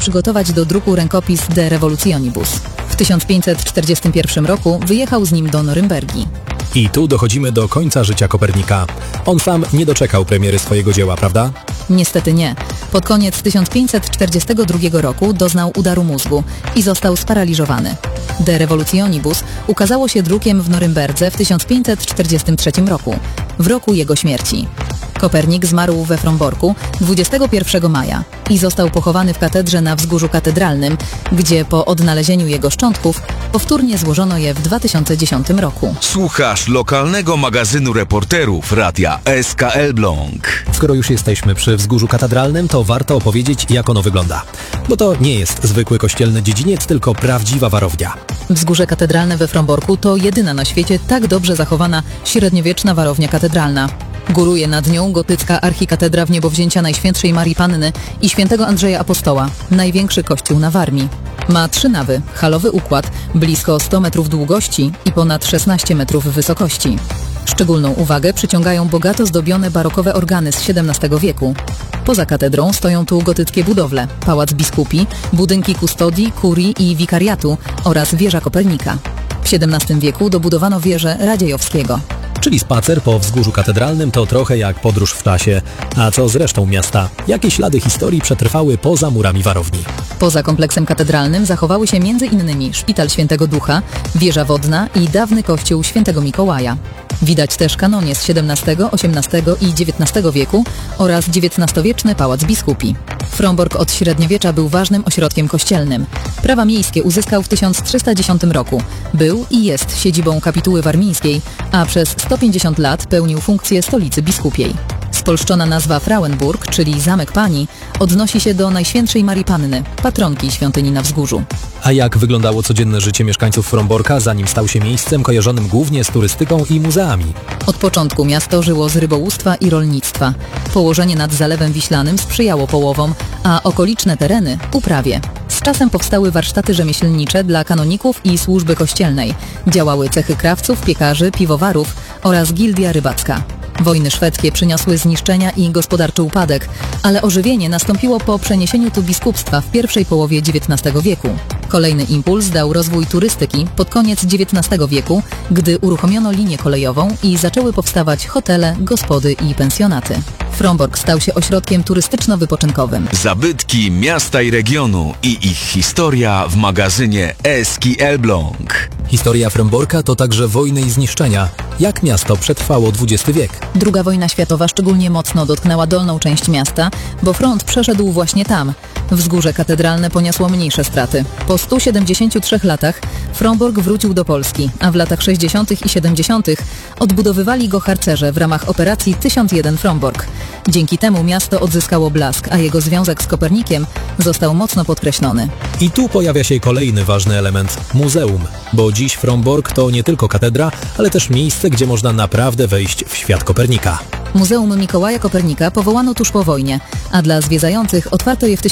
przygotować do druku rękopis De Revolutionibus. W 1541 roku wyjechał z nim do Norymbergi. I tu dochodzimy do końca życia Kopernika. On sam nie doczekał premiery swojego dzieła, prawda? Niestety nie. Pod koniec 1542 roku doznał udaru mózgu i został sparaliżowany. De Revolutionibus ukazało się drukiem w Norymberdze w 1543 roku, w roku jego śmierci. Kopernik zmarł we Fromborku 21 maja i został pochowany w katedrze na Wzgórzu Katedralnym, gdzie po odnalezieniu jego szczątków powtórnie złożono je w 2010 roku. Słuchasz lokalnego magazynu reporterów radia SK Elbląg. Skoro już jesteśmy przy Wzgórzu Katedralnym, to warto opowiedzieć, jak ono wygląda. Bo to nie jest zwykły kościelny dziedziniec, tylko prawdziwa warownia. Wzgórze Katedralne we Fromborku to jedyna na świecie tak dobrze zachowana średniowieczna warownia katedralna. Góruje nad nią gotycka archikatedra Wniebowzięcia Najświętszej Marii Panny i Świętego Andrzeja Apostoła, największy kościół na Warmii. Ma 3 nawy, halowy układ, blisko 100 metrów długości i ponad 16 metrów wysokości. Szczególną uwagę przyciągają bogato zdobione barokowe organy z XVII wieku. Poza katedrą stoją tu gotyckie budowle, pałac biskupi, budynki kustodii, kurii i wikariatu oraz wieża Kopernika. W XVII wieku dobudowano wieżę Radziejowskiego. Czyli spacer po Wzgórzu Katedralnym to trochę jak podróż w czasie. A co z resztą miasta? Jakie ślady historii przetrwały poza murami warowni? Poza kompleksem katedralnym zachowały się m.in. Szpital Świętego Ducha, wieża wodna i dawny kościół Świętego Mikołaja. Widać też kanonie z XVII, XVIII i XIX wieku oraz XIX-wieczny pałac biskupi. Frombork od średniowiecza był ważnym ośrodkiem kościelnym. Prawa miejskie uzyskał w 1310 roku. Był i jest siedzibą kapituły warmińskiej, a przez 150 lat pełnił funkcję stolicy biskupiej. Spolszczona nazwa Frauenburg, czyli Zamek Pani, odnosi się do Najświętszej Marii Panny, patronki świątyni na Wzgórzu. A jak wyglądało codzienne życie mieszkańców Fromborka, zanim stał się miejscem kojarzonym głównie z turystyką i muzeami? Od początku miasto żyło z rybołówstwa i rolnictwa. Położenie nad Zalewem Wiślanym sprzyjało połowom, a okoliczne tereny uprawie. Z czasem powstały warsztaty rzemieślnicze dla kanoników i służby kościelnej. Działały cechy krawców, piekarzy, piwowarów oraz gildia rybacka. Wojny szwedzkie przyniosły zniszczenia i gospodarczy upadek, ale ożywienie nastąpiło po przeniesieniu tu biskupstwa w pierwszej połowie XIX wieku. Kolejny impuls dał rozwój turystyki pod koniec XIX wieku, gdy uruchomiono linię kolejową i zaczęły powstawać hotele, gospody i pensjonaty. Frombork stał się ośrodkiem turystyczno-wypoczynkowym. Zabytki miasta i regionu i ich historia w magazynie Eski Elbląg. Historia Fromborka to także wojny i zniszczenia. Jak miasto przetrwało XX wiek? II wojna światowa szczególnie mocno dotknęła dolną część miasta, bo front przeszedł właśnie tam. Wzgórze Katedralne poniosło mniejsze straty. Po 173 latach Frombork wrócił do Polski, a w latach 60. i 70. odbudowywali go harcerze w ramach operacji 1001 Frombork. Dzięki temu miasto odzyskało blask, a jego związek z Kopernikiem został mocno podkreślony. I tu pojawia się kolejny ważny element – muzeum. Bo dziś Frombork to nie tylko katedra, ale też miejsce, gdzie można naprawdę wejść w świat Kopernika. Muzeum Mikołaja Kopernika powołano tuż po wojnie, a dla zwiedzających otwarto je w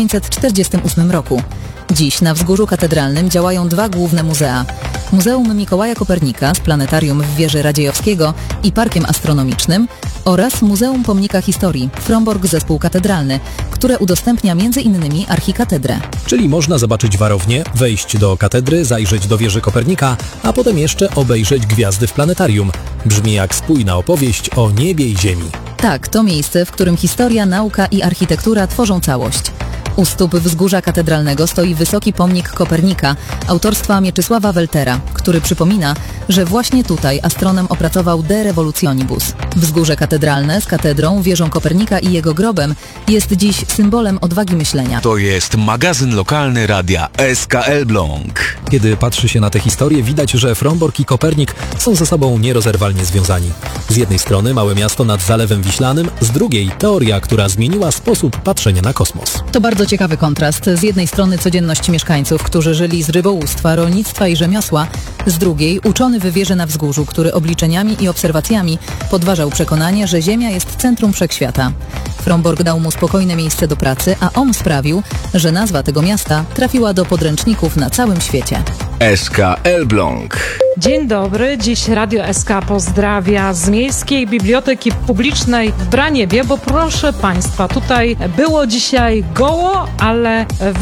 1948 roku. Dziś na Wzgórzu Katedralnym działają 2 główne muzea. Muzeum Mikołaja Kopernika z planetarium w wieży Radziejowskiego i parkiem astronomicznym oraz Muzeum Pomnika Historii Frombork Zespół Katedralny, które udostępnia m.in. archikatedrę. Czyli można zobaczyć warownię, wejść do katedry, zajrzeć do wieży Kopernika, a potem jeszcze obejrzeć gwiazdy w planetarium. Brzmi jak spójna opowieść o niebie i ziemi. Tak, to miejsce, w którym historia, nauka i architektura tworzą całość. U stóp Wzgórza Katedralnego stoi wysoki pomnik Kopernika autorstwa Mieczysława Weltera, który przypomina, że właśnie tutaj astronom opracował De Revolutionibus. Wzgórze Katedralne z katedrą, wieżą Kopernika i jego grobem jest dziś symbolem odwagi myślenia. To jest magazyn lokalny radia SK Elbląg. Kiedy patrzy się na tę historię, widać, że Frombork i Kopernik są ze sobą nierozerwalnie związani. Z jednej strony małe miasto nad Zalewem Wiślanym, z drugiej teoria, która zmieniła sposób patrzenia na kosmos. To bardzo ciekawy kontrast. Z jednej strony codzienność mieszkańców, którzy żyli z rybołówstwa, rolnictwa i rzemiosła, z drugiej uczony w wieży na wzgórzu, który obliczeniami i obserwacjami podważał przekonanie, że Ziemia jest centrum wszechświata. Frombork dał mu spokojne miejsce do pracy, a on sprawił, że nazwa tego miasta trafiła do podręczników na całym świecie. SK Elbląg. Dzień dobry, dziś Radio SK pozdrawia z Miejskiej Biblioteki Publicznej w Braniewie, bo proszę Państwa, tutaj było dzisiaj goło, ale